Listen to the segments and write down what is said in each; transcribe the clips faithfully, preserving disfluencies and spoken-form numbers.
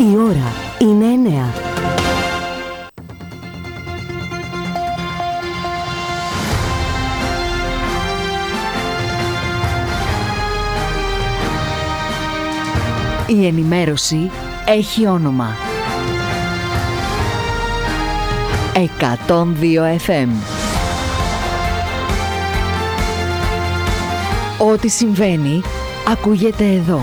Η ώρα είναι εννέα. Η ενημέρωση έχει όνομα. εκατόν δύο εφ εμ. Ό,τι συμβαίνει, ακούγεται εδώ.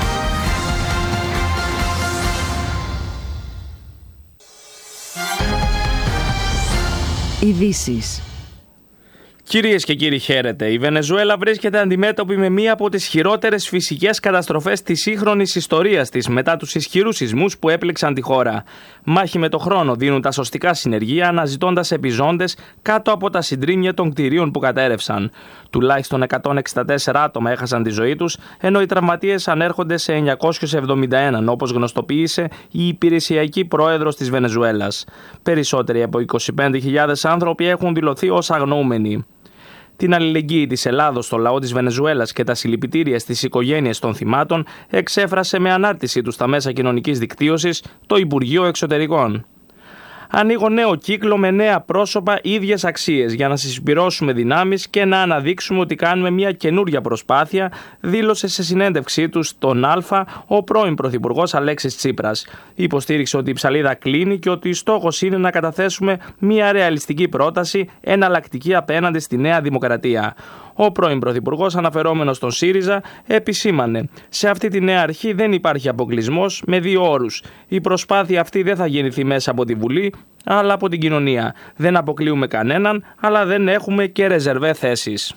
Ειδήσεις. Κυρίες και κύριοι, χαίρετε. Η Βενεζουέλα βρίσκεται αντιμέτωπη με μία από τις χειρότερες φυσικές καταστροφές της σύγχρονης ιστορίας της μετά τους ισχυρούς σεισμούς που έπληξαν τη χώρα. Μάχη με το χρόνο δίνουν τα σωστικά συνεργεία, αναζητώντας επιζώντες κάτω από τα συντρίμμια των κτηρίων που κατέρευσαν. Τουλάχιστον εκατόν εξήντα τέσσερα άτομα έχασαν τη ζωή τους, ενώ οι τραυματίες ανέρχονται σε εννιακόσιους εβδομήντα ένα, όπως γνωστοποίησε η υπηρεσιακή πρόεδρος της Βενεζουέλας. Περισσότεροι από είκοσι πέντε χιλιάδες άνθρωποι έχουν δηλωθεί ως αγνοούμενοι. Την αλληλεγγύη της Ελλάδος στο λαό της Βενεζουέλας και τα συλληπιτήρια στις οικογένειες των θυμάτων εξέφρασε με ανάρτηση του στα μέσα κοινωνικής δικτύωσης το Υπουργείο Εξωτερικών. Ανοίγω νέο κύκλο με νέα πρόσωπα, ίδιες αξίες, για να συσπυρώσουμε δυνάμεις και να αναδείξουμε ότι κάνουμε μια καινούρια προσπάθεια, δήλωσε σε συνέντευξή του στον Α ο πρώην Πρωθυπουργός Αλέξης Τσίπρας. Υποστήριξε ότι η ψαλίδα κλείνει και ότι στόχος είναι να καταθέσουμε μια ρεαλιστική πρόταση, εναλλακτική απέναντι στη Νέα Δημοκρατία. Ο πρώην Πρωθυπουργός, αναφερόμενος στον ΣΥΡΙΖΑ, επισήμανε: «Σε αυτή τη νέα αρχή δεν υπάρχει αποκλεισμός με δύο όρους. Η προσπάθεια αυτή δεν θα γεννηθεί μέσα από τη Βουλή, αλλά από την κοινωνία. Δεν αποκλείουμε κανέναν, αλλά δεν έχουμε και ρεζερβέ θέσεις».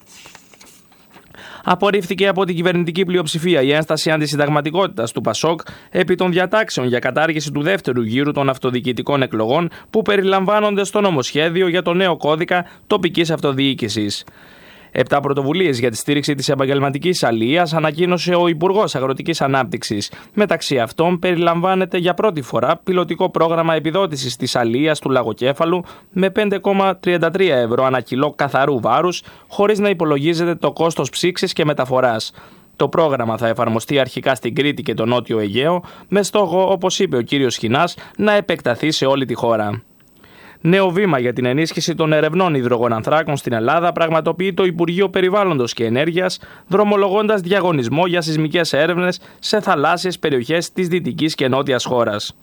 Απορρίφθηκε από την κυβερνητική πλειοψηφία η ένσταση αντισυνταγματικότητας του ΠΑΣΟΚ επί των διατάξεων για κατάργηση του δεύτερου γύρου των αυτοδιοικητικών εκλογών που περιλαμβάνονται στο νομοσχέδιο για το νέο κώδικα τοπικής αυτοδιοίκησης. Επτά πρωτοβουλίες για τη στήριξη της επαγγελματικής αλληλείας ανακοίνωσε ο Υπουργός Αγροτικής Ανάπτυξης. Μεταξύ αυτών περιλαμβάνεται για πρώτη φορά πιλωτικό πρόγραμμα επιδότησης της αλληλείας του λαγοκέφαλου με πέντε κόμμα τριάντα τρία ευρώ ανά κιλό καθαρού βάρους, χωρίς να υπολογίζεται το κόστος ψήξης και μεταφοράς. Το πρόγραμμα θα εφαρμοστεί αρχικά στην Κρήτη και το Νότιο Αιγαίο, με στόχο, όπως είπε ο κύριος Σχοινάς, να επεκταθεί σε όλη τη χώρα. Νέο βήμα για την ενίσχυση των ερευνών υδρογονανθράκων στην Ελλάδα πραγματοποιεί το Υπουργείο Περιβάλλοντος και Ενέργειας, δρομολογώντας διαγωνισμό για σεισμικές έρευνες σε θαλάσσιες περιοχές της δυτικής και νότιας χώρας.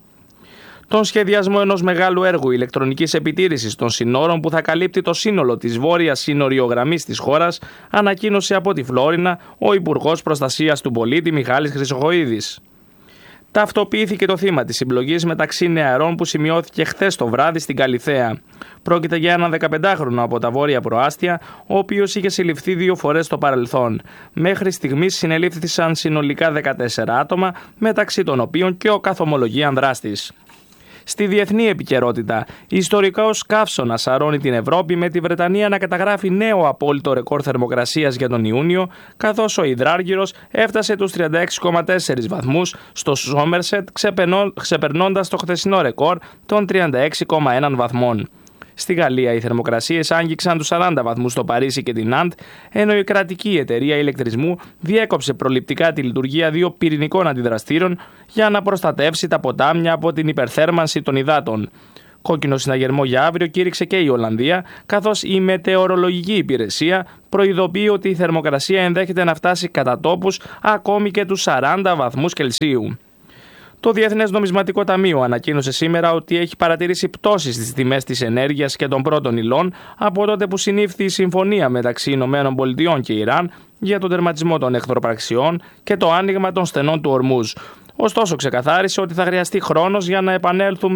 Τον σχεδιασμό ενός μεγάλου έργου ηλεκτρονικής επιτήρησης των συνόρων που θα καλύπτει το σύνολο της βόρειας σύνοριογραμμής της χώρας ανακοίνωσε από τη Φλόρινα ο Υπουργός Προστασίας του Πολίτη Μιχάλης Χρυσοχοΐδης. Ταυτοποιήθηκε το θύμα της συμπλογής μεταξύ νεαρών που σημειώθηκε χθες το βράδυ στην Καλιθέα. Πρόκειται για έναν δεκαπεντάχρονο από τα Βόρεια Προάστια, ο οποίος είχε συλληφθεί δύο φορές στο παρελθόν. Μέχρι στιγμής συνελήφθησαν συνολικά δεκατέσσερα άτομα, μεταξύ των οποίων και ο καθομολογίαν δράστης. Στη διεθνή επικαιρότητα, ιστορικός καύσωνας σαρώνει την Ευρώπη, με τη Βρετανία να καταγράφει νέο απόλυτο ρεκόρ θερμοκρασίας για τον Ιούνιο, καθώς ο υδράργυρος έφτασε τους τριάντα έξι κόμμα τέσσερα βαθμούς στο Σόμερσετ, ξεπερνώντας το χθεσινό ρεκόρ των τριάντα έξι κόμμα ένα βαθμών. Στη Γαλλία οι θερμοκρασίες άγγιξαν τους σαράντα βαθμούς στο Παρίσι και την Ναντ, ενώ η κρατική εταιρεία ηλεκτρισμού διέκοψε προληπτικά τη λειτουργία δύο πυρηνικών αντιδραστήρων για να προστατεύσει τα ποτάμια από την υπερθέρμανση των υδάτων. Κόκκινο συναγερμό για αύριο κήρυξε και η Ολλανδία, καθώς η μετεωρολογική υπηρεσία προειδοποιεί ότι η θερμοκρασία ενδέχεται να φτάσει κατά τόπους ακόμη και τους σαράντα βαθμούς Κελσίου. Το Διεθνές Νομισματικό Ταμείο ανακοίνωσε σήμερα ότι έχει παρατηρήσει πτώσεις στις τιμές της ενέργειας και των πρώτων υλών από τότε που συνήφθη η συμφωνία μεταξύ Ηνωμένων Πολιτειών και Ιράν για τον τερματισμό των εχθροπραξιών και το άνοιγμα των στενών του Ορμούζ. Ωστόσο, ξεκαθάρισε ότι θα χρειαστεί χρόνος για να επανέλθουμε